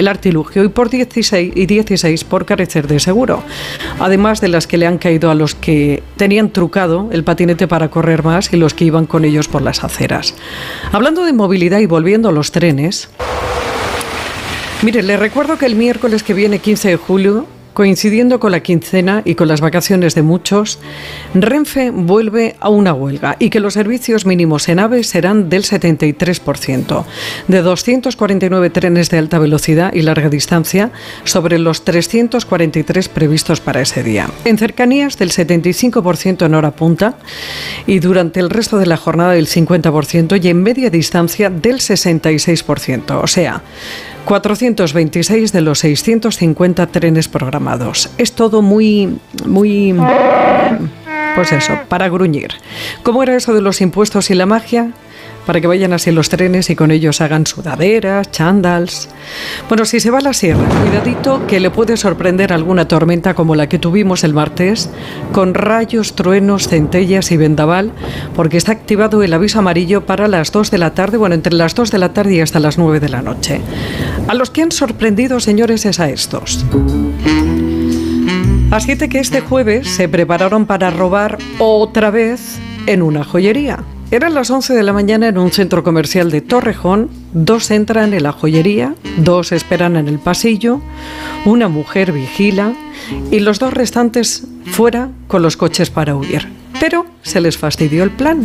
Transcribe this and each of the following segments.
el artilugio y 16 por carecer de seguro, además de las que le han caído a los que tenían trucado el patinete para correr más y los que iban con ellos por las aceras. Hablando de movilidad y volviendo a los trenes, mire, le recuerdo que el miércoles que viene, 15 de julio, coincidiendo con la quincena y con las vacaciones de muchos, Renfe vuelve a una huelga y que los servicios mínimos en AVE serán del 73%, de 249 trenes de alta velocidad y larga distancia sobre los 343 previstos para ese día. En cercanías del 75% en hora punta y durante el resto de la jornada del 50% y en media distancia del 66%, o sea, 426 de los 650 trenes programados. Es todo muy, pues eso, para gruñir. ¿Cómo era eso de los impuestos y la magia? Para que vayan así los trenes y con ellos hagan sudaderas, chándals. Bueno, si se va a la sierra, cuidadito que le puede sorprender alguna tormenta como la que tuvimos el martes, con rayos, truenos, centellas y vendaval, porque está activado el aviso amarillo para las 2 de la tarde, bueno, entre las 2 de la tarde y hasta las 9 de la noche. A los que han sorprendido, señores, es a estos. Así que este jueves se prepararon para robar otra vez en una joyería. Eran las 11 de la mañana en un centro comercial de Torrejón. 2 entran en la joyería, 2 esperan en el pasillo, una mujer vigila y los 2 restantes fuera con los coches para huir. Pero se les fastidió el plan,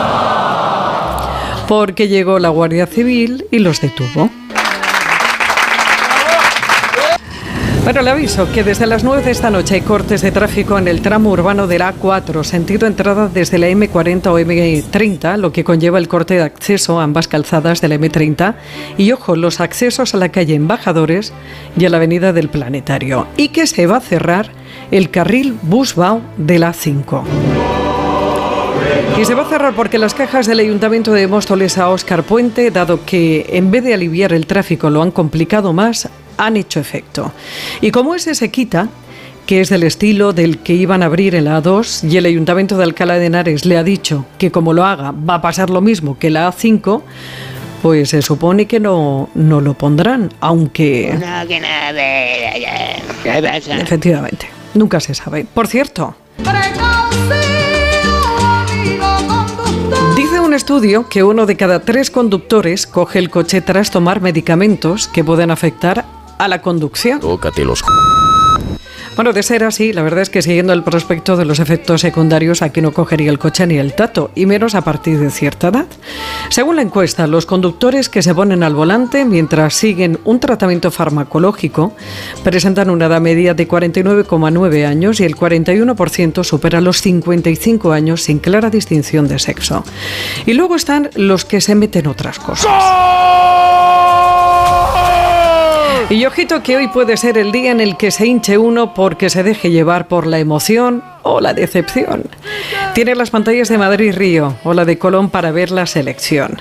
porque llegó la Guardia Civil y los detuvo. Bueno, le aviso que desde las 9 de esta noche hay cortes de tráfico en el tramo urbano de la A4, sentido entrada desde la M40 o M30, lo que conlleva el corte de acceso a ambas calzadas de la M30 y, ojo, los accesos a la calle Embajadores y a la avenida del Planetario, y que se va a cerrar el carril Busbao de la A5. Y se va a cerrar porque las cajas del Ayuntamiento de Móstoles a Óscar Puente, dado que en vez de aliviar el tráfico lo han complicado más, han hecho efecto. Y como ese se quita, que es del estilo del que iban a abrir en la A2, y el Ayuntamiento de Alcalá de Henares le ha dicho que como lo haga va a pasar lo mismo que la A5, pues se supone que no lo pondrán, aunque... No, que nada. Efectivamente, nunca se sabe. Por cierto, dice un estudio que 1 de cada 3 conductores coge el coche tras tomar medicamentos que pueden afectar a la conducción. Tócate los... Bueno, de ser así, la verdad es que siguiendo el prospecto de los efectos secundarios, aquí no cogería el coche ni el tato, y menos a partir de cierta edad. Según la encuesta, los conductores que se ponen al volante mientras siguen un tratamiento farmacológico presentan una edad media de 49,9 años y el 41% supera los 55 años sin clara distinción de sexo. Y luego están los que se meten otras cosas. Y ojito que hoy puede ser el día en el que se hinche uno porque se deje llevar por la emoción o la decepción. Tiene las pantallas de Madrid-Río o la de Colón para ver la selección.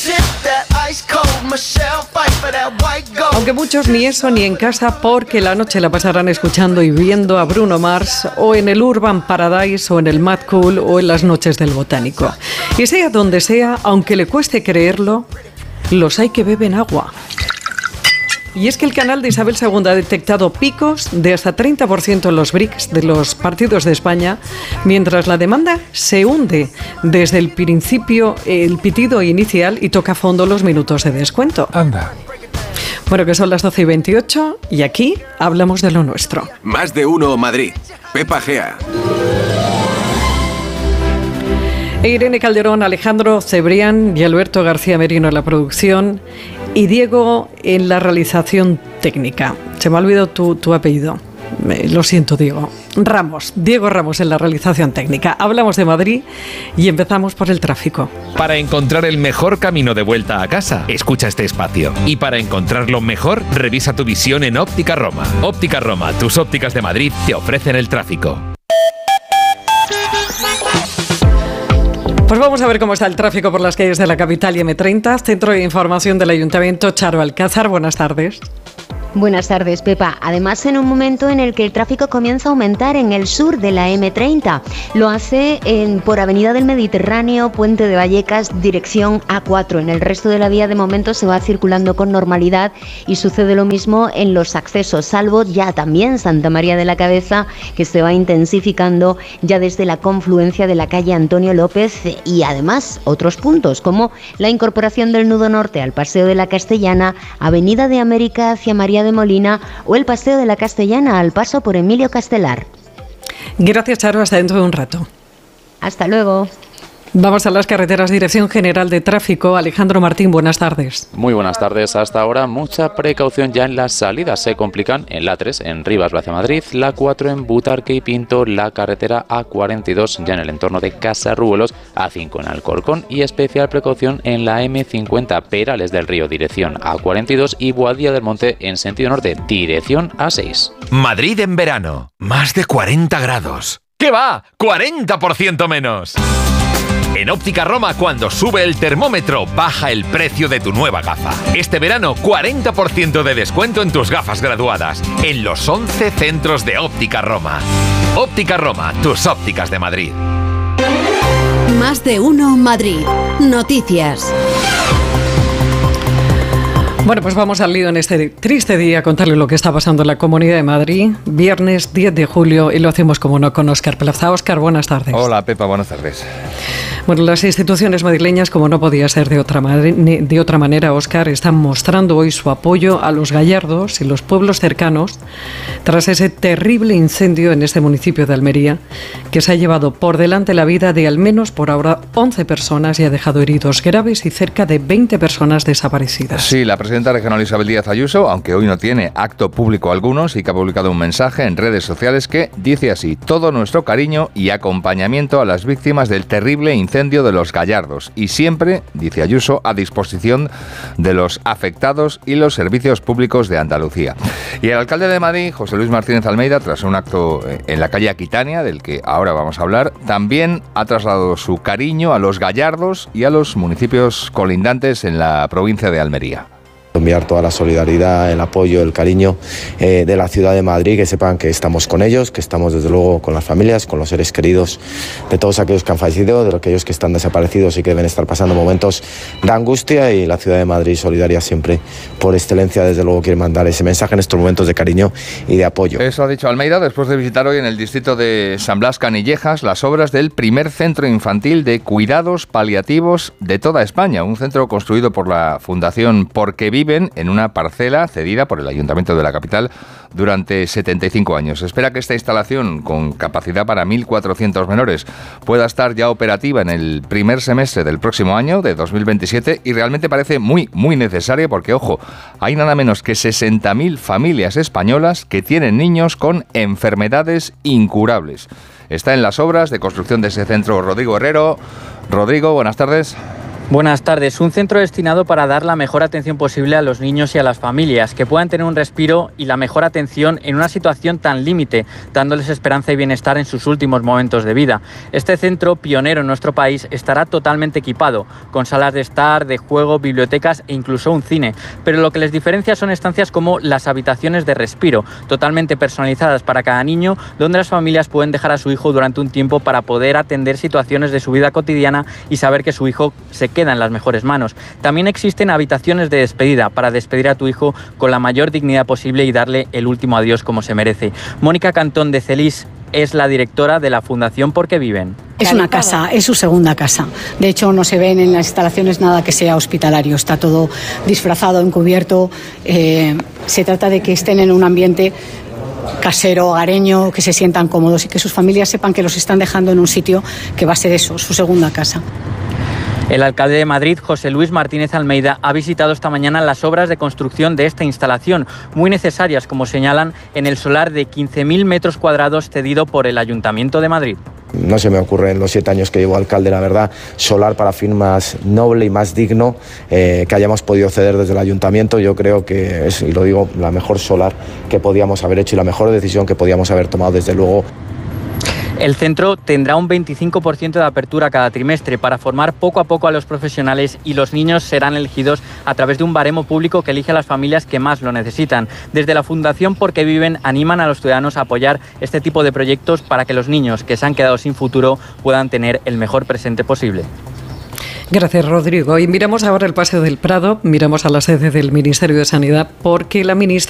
Aunque muchos ni eso ni en casa, porque la noche la pasarán escuchando y viendo a Bruno Mars o en el Urban Paradise o en el Mad Cool o en las noches del Botánico. Y sea donde sea, aunque le cueste creerlo, los hay que beben agua. Y es que el canal de Isabel II ha detectado picos de hasta 30% en los BRICS de los partidos de España, mientras la demanda se hunde desde el principio, el pitido inicial, y toca a fondo los minutos de descuento. Anda. Bueno, que son las 12:28 y aquí hablamos de lo nuestro. Más de uno Madrid. Pepa Gea. Irene Calderón, Alejandro Cebrián y Alberto García Merino en la producción y Diego en la realización técnica. Se me ha olvidado tu apellido. Lo siento, Diego Ramos en la realización técnica. Hablamos de Madrid y empezamos por el tráfico. Para encontrar el mejor camino de vuelta a casa, escucha este espacio. Y para encontrarlo mejor, revisa tu visión en Óptica Roma. Óptica Roma, tus ópticas de Madrid, te ofrecen el tráfico. Pues vamos a ver cómo está el tráfico por las calles de la capital y M30. Centro de Información del Ayuntamiento, Charo Alcázar, buenas tardes. Buenas tardes, Pepa. Además, en un momento en el que el tráfico comienza a aumentar en el sur de la M30. Lo hace por Avenida del Mediterráneo, Puente de Vallecas, dirección A4. En el resto de la vía, de momento, se va circulando con normalidad y sucede lo mismo en los accesos, salvo ya también Santa María de la Cabeza, que se va intensificando ya desde la confluencia de la calle Antonio López y además otros puntos, como la incorporación del nudo norte al Paseo de la Castellana, Avenida de América hacia María de Molina o el Paseo de la Castellana al paso por Emilio Castelar. Gracias, Charo. Hasta dentro de un rato. Hasta luego. Vamos a las carreteras. Dirección General de Tráfico. Alejandro Martín, buenas tardes. Muy buenas tardes. Hasta ahora mucha precaución ya en las salidas. Se complican en la 3 en Rivas hacia Madrid, la 4 en Butarque y Pinto, la carretera A42 ya en el entorno de Casarruelos, A5 en Alcorcón y especial precaución en la M50 Perales del Río dirección A42 y Boadilla del Monte en sentido norte dirección A6. Madrid en verano. Más de 40 grados. ¿Qué va? ¡40% menos! En Óptica Roma, cuando sube el termómetro, baja el precio de tu nueva gafa. Este verano, 40% de descuento en tus gafas graduadas, en los 11 centros de Óptica Roma. Óptica Roma, tus ópticas de Madrid. Más de uno Madrid. Noticias. Bueno, pues vamos al lío en este triste día a contarle lo que está pasando en la Comunidad de Madrid. Viernes 10 de julio y lo hacemos como no con Óscar Plaza. Óscar, buenas tardes. Hola, Pepa, buenas tardes. Bueno, las instituciones madrileñas, como no podía ser de otra manera, Óscar, están mostrando hoy su apoyo a los gallardos y los pueblos cercanos tras ese terrible incendio en este municipio de Almería que se ha llevado por delante la vida de al menos por ahora 11 personas y ha dejado heridos graves y cerca de 20 personas desaparecidas. Sí, la presidenta regional Isabel Díaz Ayuso, aunque hoy no tiene acto público alguno, sí que ha publicado un mensaje en redes sociales que dice así: todo nuestro cariño y acompañamiento a las víctimas del terrible incendio de los Gallardos y siempre, dice Ayuso, a disposición de los afectados y los servicios públicos de Andalucía. Y el alcalde de Madrid, José Luis Martínez Almeida, tras un acto en la calle Aquitania, del que ahora vamos a hablar, también ha trasladado su cariño a los Gallardos y a los municipios colindantes en la provincia de Almería. Enviar toda la solidaridad, el apoyo, el cariño de la ciudad de Madrid, que sepan que estamos con ellos, que estamos desde luego con las familias, con los seres queridos de todos aquellos que han fallecido, de aquellos que están desaparecidos y que deben estar pasando momentos de angustia, y la ciudad de Madrid, solidaria siempre por excelencia, desde luego quiere mandar ese mensaje en estos momentos de cariño y de apoyo. Eso ha dicho Almeida después de visitar hoy en el distrito de San Blas Canillejas las obras del primer centro infantil de cuidados paliativos de toda España, un centro construido por la Fundación Porque Viven en una parcela cedida por el Ayuntamiento de la capital durante 75 años. Se espera que esta instalación, con capacidad para 1.400 menores, pueda estar ya operativa en el primer semestre del próximo año, de 2027, y realmente parece muy necesaria porque, ojo, hay nada menos que 60.000 familias españolas que tienen niños con enfermedades incurables. Está en las obras de construcción de ese centro Rodrigo Herrero. Rodrigo, buenas tardes. Buenas tardes. Un centro destinado para dar la mejor atención posible a los niños y a las familias, que puedan tener un respiro y la mejor atención en una situación tan límite, dándoles esperanza y bienestar en sus últimos momentos de vida. Este centro, pionero en nuestro país, estará totalmente equipado, con salas de estar, de juego, bibliotecas e incluso un cine. Pero lo que les diferencia son estancias como las habitaciones de respiro, totalmente personalizadas para cada niño, donde las familias pueden dejar a su hijo durante un tiempo para poder atender situaciones de su vida cotidiana y saber que su hijo se queda en las mejores manos. También existen habitaciones de despedida para despedir a tu hijo con la mayor dignidad posible y darle el último adiós como se merece. Mónica Cantón de Celis es la directora de la Fundación Porque Viven. Es una casa, es su segunda casa. De hecho, no se ven en las instalaciones nada que sea hospitalario. Está todo disfrazado, encubierto. Se trata de que estén en un ambiente casero, hogareño, que se sientan cómodos y que sus familias sepan que los están dejando en un sitio que va a ser eso, su segunda casa. El alcalde de Madrid, José Luis Martínez Almeida, ha visitado esta mañana las obras de construcción de esta instalación, muy necesarias, como señalan, en el solar de 15.000 metros cuadrados cedido por el Ayuntamiento de Madrid. No se me ocurre en los 7 años que llevo alcalde, la verdad, solar para fin más noble y más digno que hayamos podido ceder desde el Ayuntamiento. Yo creo que es, y lo digo, la mejor solar que podíamos haber hecho y la mejor decisión que podíamos haber tomado, desde luego. El centro tendrá un 25% de apertura cada trimestre para formar poco a poco a los profesionales, y los niños serán elegidos a través de un baremo público que elige a las familias que más lo necesitan. Desde la Fundación Porque Viven animan a los ciudadanos a apoyar este tipo de proyectos para que los niños que se han quedado sin futuro puedan tener el mejor presente posible. Gracias, Rodrigo. Y miramos ahora el Paseo del Prado, miramos a la sede del Ministerio de Sanidad, porque la ministra